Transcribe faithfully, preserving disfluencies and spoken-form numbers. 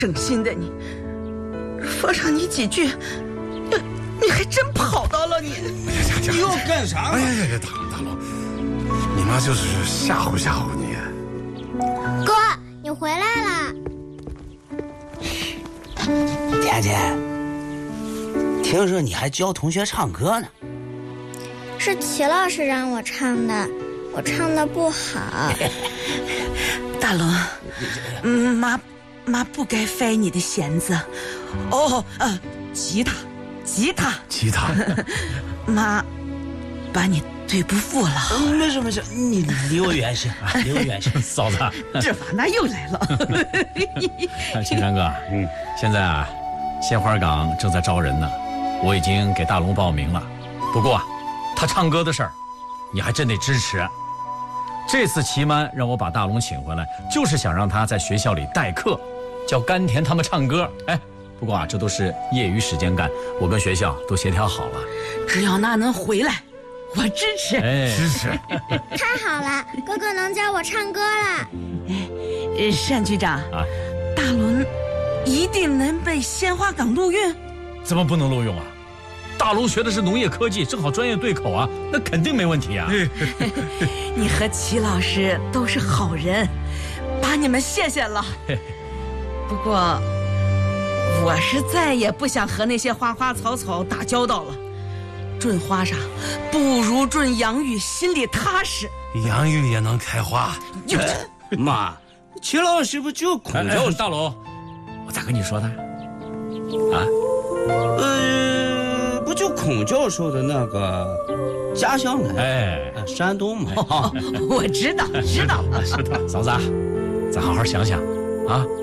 省心的你，说上你几句，你你还真跑到了你。 你又干啥？ 哎呀呀呀，大龙大龙，你妈就是吓唬吓唬你。 哥，你回来了。 甜甜，听说你还教同学唱歌呢？ 是齐老师让我唱的，我唱的不好。 大龙，嗯，妈妈不该塞你的弦子。哦，呃，吉他，吉他， 吉他。 妈，把你对不住了。 嗯，没事没事，你离我远些，离我远些。 嫂子， 这瓦娜又来了。 青山哥，嗯，现在啊，鲜花岗正在招人呢，我已经给大龙报名了。不过啊，他唱歌的事儿，你还真得支持。这次齐曼让我把大龙请回来，就是想让他在学校里代课，教甘甜他们唱歌。哎，不过啊，这都是业余时间干，我跟学校都协调好了。 只要那能回来，我支持。 哎， 支持。 太好了，哥哥能教我唱歌了。 哎，单局长啊，大龙一定能被鲜花岗录用？ 怎么不能录用啊？大龙学的是农业科技，正好专业对口啊，那肯定没问题啊。 你和齐老师都是好人，把你们谢谢了。不过我是再也不想和那些花花草草打交道了。种花上不如种洋芋，心里踏实。 洋芋也能开花。 妈，齐老师不就孔教授？ 大龙，我咋跟你说的？啊？ 呃，不就孔教授的那个家乡来？ 哎， 山东嘛。 我知道，知道， 知道。嫂子，咱好好想想啊。